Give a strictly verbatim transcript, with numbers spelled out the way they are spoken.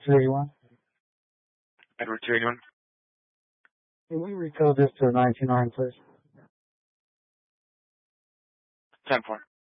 two eighty-one. Edward two eighty-one. Can we recode this to nineteen nine, please? ten four.